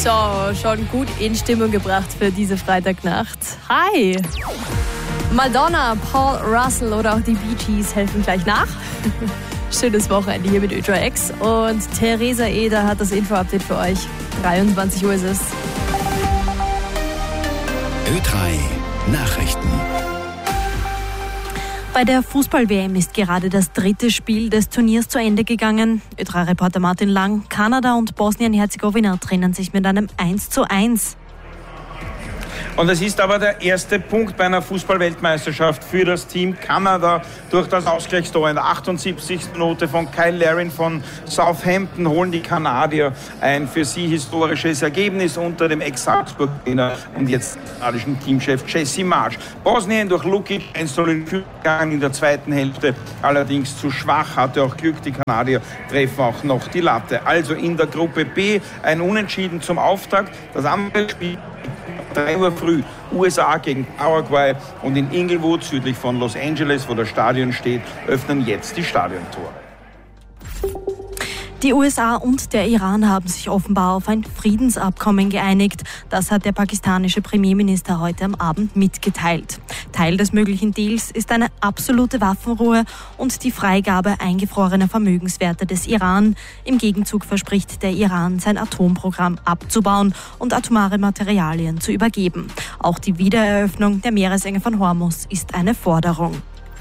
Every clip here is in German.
So, schon gut in Stimmung gebracht für diese Freitagnacht. Hi! Madonna, Paul Russell oder auch die Bee Gees helfen gleich nach. Schönes Wochenende hier mit Ö3 X. Und Theresa Eder hat das Info-Update für euch. 23 Uhr ist es. Ö3 Nachrichten. Bei der Fußball-WM ist gerade das dritte Spiel des Turniers zu Ende gegangen. Ö3-Reporter Martin Lang: Kanada und Bosnien-Herzegowina trennen sich mit einem 1:1. Und es ist aber der erste Punkt bei einer Fußball-Weltmeisterschaft für das Team Kanada. Durch das Ausgleichstor in der 78. Minute von Kyle Larin von Southampton holen die Kanadier ein für sie historisches Ergebnis unter dem Ex-Salzburg-Trainer und jetzt kanadischen Teamchef Jesse Marsch. Bosnien durch Lukic 1:0 in Führung gegangen in der zweiten Hälfte, allerdings zu schwach, hatte auch Glück. Die Kanadier treffen auch noch die Latte. Also in der Gruppe B ein Unentschieden zum Auftakt. Das andere Spiel 3 Uhr früh, USA gegen Paraguay, und in Inglewood, südlich von Los Angeles, wo das Stadion steht, öffnen jetzt die Stadiontore. Die USA und der Iran haben sich offenbar auf ein Friedensabkommen geeinigt. Das hat der pakistanische Premierminister heute am Abend mitgeteilt. Teil des möglichen Deals ist eine absolute Waffenruhe und die Freigabe eingefrorener Vermögenswerte des Iran. Im Gegenzug verspricht der Iran, sein Atomprogramm abzubauen und atomare Materialien zu übergeben. Auch die Wiedereröffnung der Meeresenge von Hormuz ist eine Forderung.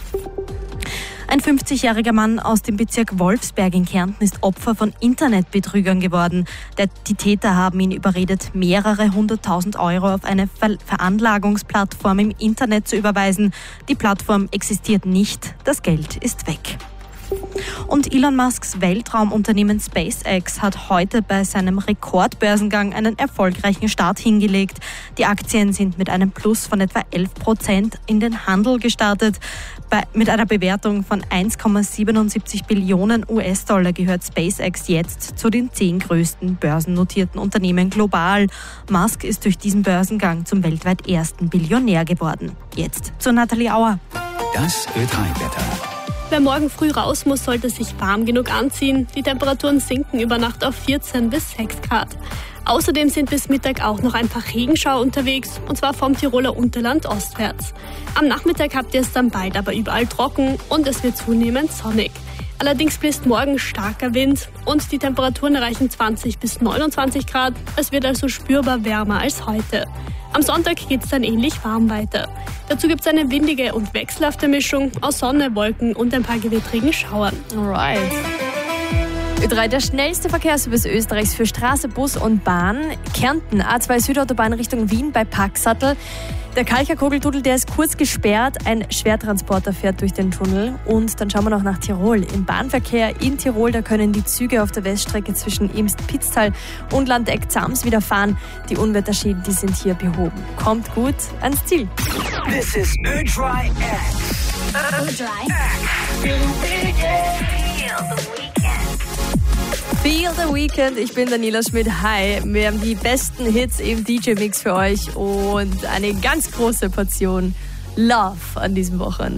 Ein 50-jähriger Mann aus dem Bezirk Wolfsberg in Kärnten ist Opfer von Internetbetrügern geworden. Die Täter haben ihn überredet, mehrere 100.000 Euro auf eine Veranlagungsplattform im Internet zu überweisen. Die Plattform existiert nicht, das Geld ist weg. Und Elon Musks Weltraumunternehmen SpaceX hat heute bei seinem Rekordbörsengang einen erfolgreichen Start hingelegt. Die Aktien sind mit einem Plus von etwa 11% in den Handel gestartet. Mit einer Bewertung von 1,77 Billionen US-Dollar gehört SpaceX jetzt zu den 10 größten börsennotierten Unternehmen global. Musk ist durch diesen Börsengang zum weltweit ersten Billionär geworden. Jetzt zu Nathalie Auer. Das Ö3-Wetter. Wer morgen früh raus muss, sollte sich warm genug anziehen. Die Temperaturen sinken über Nacht auf 14 bis 6 Grad. Außerdem sind bis Mittag auch noch ein paar Regenschauer unterwegs, und zwar vom Tiroler Unterland ostwärts. Am Nachmittag habt ihr es dann bald aber überall trocken und es wird zunehmend sonnig. Allerdings bläst morgen starker Wind und die Temperaturen erreichen 20 bis 29 Grad. Es wird also spürbar wärmer als heute. Am Sonntag geht es dann ähnlich warm weiter. Dazu gibt es eine windige und wechselhafte Mischung aus Sonne, Wolken und ein paar gewittrigen Schauern. Alright. Ö3, der schnellste Verkehrsservice Österreichs für Straße, Bus und Bahn. Kärnten, A2 Südautobahn Richtung Wien bei Packsattel. Der Kalcher-Kogeltunnel, der ist kurz gesperrt. Ein Schwertransporter fährt durch den Tunnel. Und dann schauen wir noch nach Tirol. Im Bahnverkehr in Tirol, da können die Züge auf der Weststrecke zwischen Imst-Pitztal und Landeck-Zams wieder fahren. Die Unwetterschäden, die sind hier behoben. Kommt gut ans Ziel. This is Ö3 X. Ö3 Feel the Weekend. Ich bin Daniela Schmidt. Hi. Wir haben die besten Hits im DJ-Mix für euch und eine ganz große Portion Love an diesem Wochenende.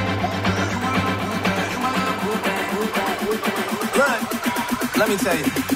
Let me tell you.